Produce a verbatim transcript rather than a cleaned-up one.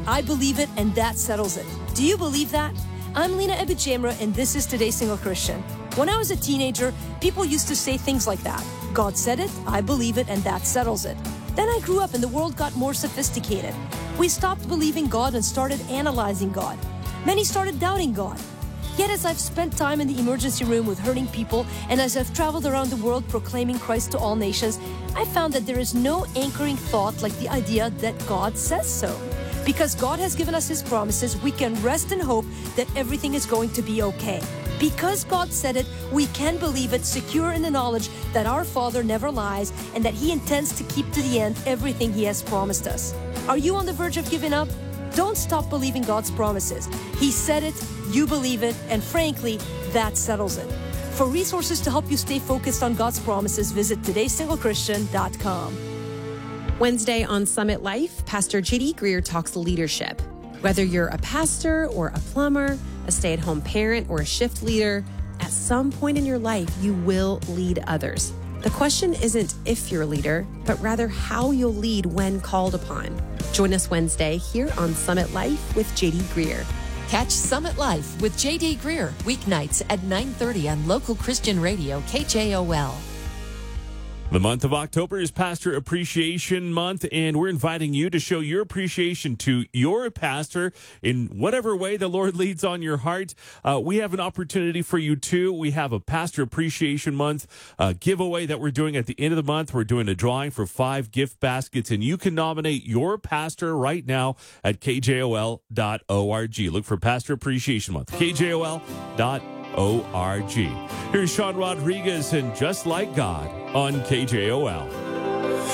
I believe it, and that settles it. Do you believe that? I'm Lena Ebichamra, and this is Today's Single Christian. When I was a teenager, people used to say things like that. God said it, I believe it, and that settles it. Then I grew up and the world got more sophisticated. We stopped believing God and started analyzing God. Many started doubting God. Yet as I've spent time in the emergency room with hurting people, and as I've traveled around the world proclaiming Christ to all nations, I found that there is no anchoring thought like the idea that God says so. Because God has given us His promises, we can rest and hope that everything is going to be okay. Because God said it, we can believe it, secure in the knowledge that our Father never lies and that He intends to keep to the end everything He has promised us. Are you on the verge of giving up? Don't stop believing God's promises. He said it, you believe it, and frankly, that settles it. For resources to help you stay focused on God's promises, visit todays single christian dot com. Wednesday on Summit Life, Pastor J D Greear talks leadership. Whether you're a pastor or a plumber, a stay-at-home parent or a shift leader, at some point in your life, you will lead others. The question isn't if you're a leader, but rather how you'll lead when called upon. Join us Wednesday here on Summit Life with J D Greear. Catch Summit Life with J D Greear weeknights at nine thirty on local Christian radio K J O L. The month of October is Pastor Appreciation Month, and we're inviting you to show your appreciation to your pastor in whatever way the Lord leads on your heart. Uh, we have an opportunity for you, too. We have a Pastor Appreciation Month uh, giveaway that we're doing at the end of the month. We're doing a drawing for five gift baskets, and you can nominate your pastor right now at K J O L dot org. Look for Pastor Appreciation Month, K J O L dot org. Here's Sean Rodriguez and Just Like God on K J O L.